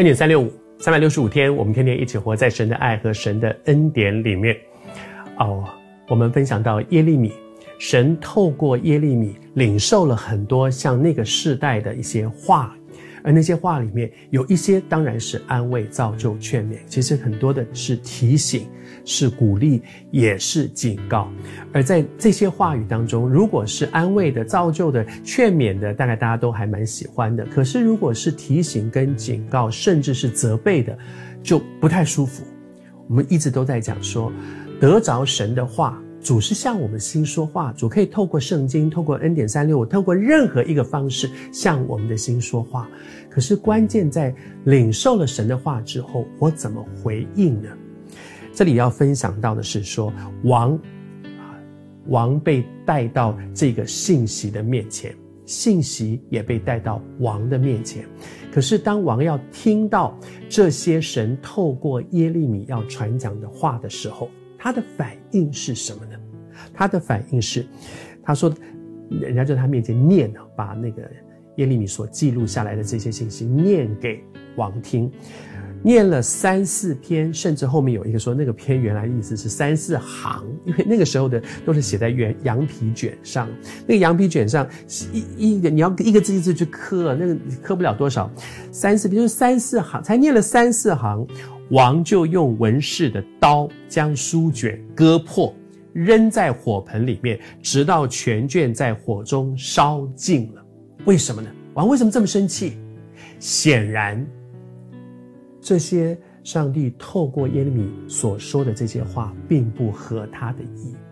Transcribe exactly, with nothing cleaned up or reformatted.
恩典三六五，三百六十五天，我们天天一起活在神的爱和神的恩典里面。哦，我们分享到耶利米，神透过耶利米领受了很多像那个世代的一些话，而那些话里面有一些当然是安慰、造就、劝勉，其实很多的是提醒，是鼓励，也是警告。而在这些话语当中，如果是安慰的、造就的、劝勉的，大概大家都还蛮喜欢的。可是如果是提醒跟警告，甚至是责备的，就不太舒服。我们一直都在讲说，得着神的话，主是向我们心说话，主可以透过圣经，透过恩典三六五，透过任何一个方式向我们的心说话。可是关键在领受了神的话之后，我怎么回应呢？这里要分享到的是说，王王被带到这个信息的面前，信息也被带到王的面前。可是当王要听到这些神透过耶利米要传讲的话的时候，他的反应是什么呢？他的反应是，他说人家就在他面前念，把那个耶利米所记录下来的这些信息念给王听，念了三四篇，甚至后面有一个说那个篇原来的意思是三四行，因为那个时候的都是写在羊皮卷上，那个羊皮卷上一一个你要一个字一个字去刻，那个刻不了多少，三四篇就是三四行，才念了三四行，王就用文士的刀将书卷割破，扔在火盆里面，直到全卷在火中烧尽了。为什么呢？王为什么这么生气？显然这些上帝透过耶利米所说的这些话并不合他的意。